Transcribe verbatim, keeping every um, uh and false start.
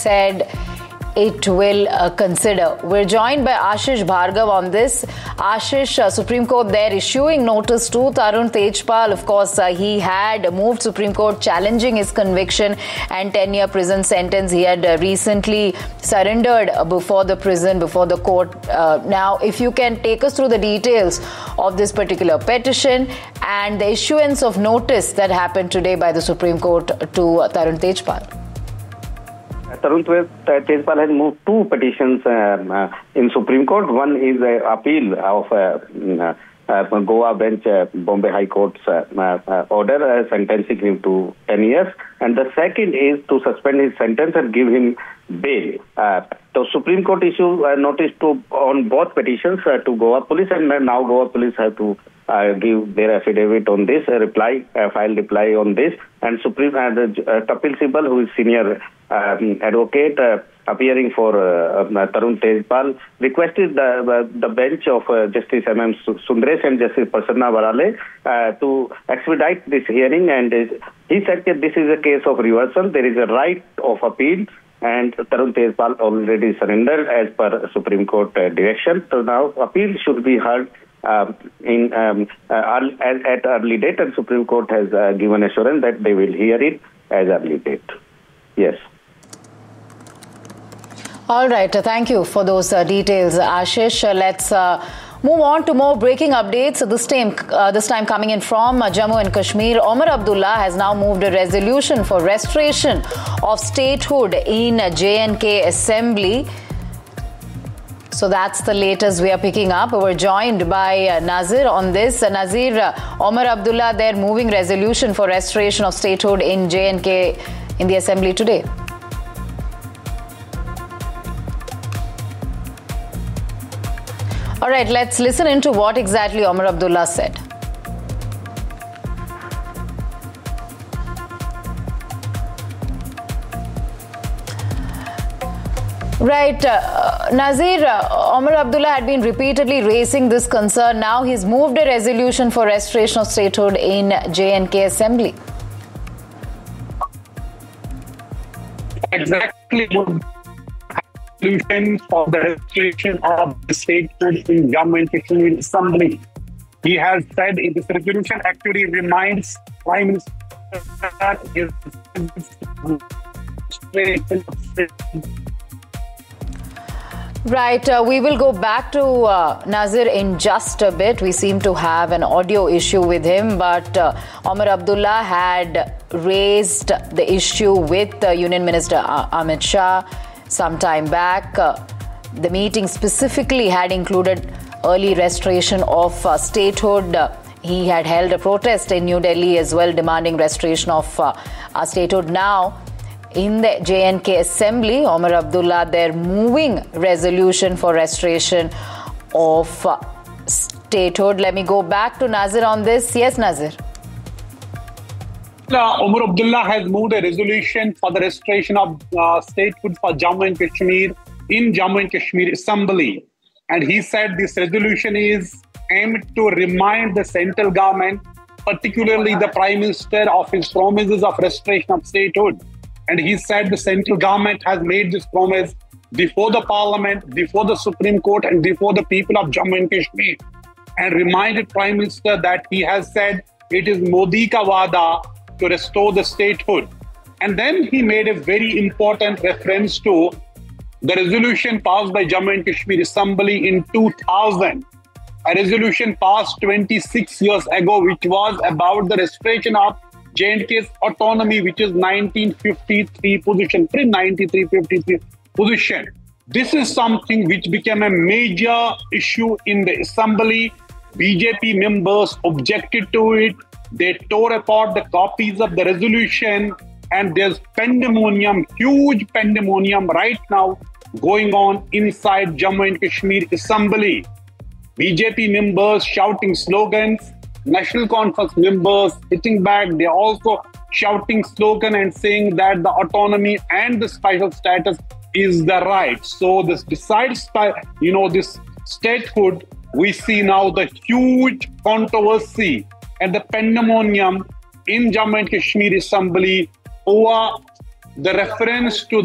said it will uh, consider. We're joined by Ashish Bhargav on this. Ashish, uh, Supreme Court there issuing notice to Tarun Tejpal. Of course, uh, he had moved Supreme Court challenging his conviction and ten-year prison sentence. He had uh, recently surrendered uh, before the prison, before the court. Uh, now, if you can take us through the details of this particular petition and the issuance of notice that happened today by the Supreme Court to uh, Tarun Tejpal. Tarun Tejpal has moved two petitions um, uh, in Supreme Court. One is an appeal of uh, uh, uh, Goa bench, uh, Bombay High Court's uh, uh, order uh, sentencing him to ten years. And the second is to suspend his sentence and give him bail. Uh, the Supreme Court issued a notice to on both petitions uh, to Goa police, and now Goa police have to Uh, give their affidavit on this, a reply, a file reply on this. And Supreme uh, the, uh, Kapil Sibal, who is senior um, advocate uh, appearing for uh, uh, Tarun Tejpal, requested the uh, the bench of uh, Justice M M Sundaresh and Justice Prasanna Varale uh, to expedite this hearing. And uh, he said that this is a case of reversal. There is a right of appeal. And Tarun Tejpal already surrendered as per Supreme Court uh, direction. So now appeal should be heard Um, in um, uh, at, at early date, and Supreme Court has uh, given assurance that they will hear it as early date. Yes. All right. Uh, thank you for those uh, details, Ashish. Uh, let's uh, move on to more breaking updates. This time, uh, this time coming in from uh, Jammu and Kashmir. Omar Abdullah has now moved a resolution for restoration of statehood in uh, J and K Assembly. So that's the latest we are picking up. We're joined by uh, Nazir on this. Uh, Nazir, uh, Omar Abdullah there moving resolution for restoration of statehood in J and K in the Assembly today. All right, let's listen into what exactly Omar Abdullah said. Right. Uh, Nazir, uh, Omar Abdullah had been repeatedly raising this concern. Now he's moved a resolution for restoration of statehood in J and K Assembly. Exactly. Resolution for the restoration of the statehood in Jammu and Kashmir Assembly. He has said in this resolution actually reminds Prime Minister that his Right. Uh, we will go back to uh, Nazir in just a bit. We seem to have an audio issue with him, but uh, Omar Abdullah had raised the issue with uh, Union Minister uh, Amit Shah some time back. Uh, the meeting specifically had included early restoration of uh, statehood. Uh, he had held a protest in New Delhi as well, demanding restoration of uh, uh, statehood. Now, in the J and K Assembly, Omar Abdullah, they're moving resolution for restoration of uh, statehood. Let me go back to Nazir on this. Yes, Nazir. Uh, Omar Abdullah has moved a resolution for the restoration of uh, statehood for Jammu and Kashmir in Jammu and Kashmir Assembly. And he said this resolution is aimed to remind the central government, particularly the Prime Minister, of his promises of restoration of statehood. And he said the central government has made this promise before the parliament, before the Supreme Court, and before the people of Jammu and Kashmir, and reminded Prime Minister that he has said it is Modi ka wada to restore the statehood. And then he made a very important reference to the resolution passed by Jammu and Kashmir Assembly in two thousand, a resolution passed twenty-six years ago, which was about the restoration of J and K's autonomy, which is nineteen fifty-three position, pre ninety-three fifty-three position. This is something which became a major issue in the assembly. B J P members objected to it. They tore apart the copies of the resolution, and there's pandemonium, huge pandemonium right now going on inside Jammu and Kashmir Assembly. B J P members shouting slogans, National Conference members sitting back, they're also shouting slogan and saying that the autonomy and the special status is the right. So this besides, you know, this statehood, we see now the huge controversy and the pandemonium in Jammu and Kashmir Assembly over the reference to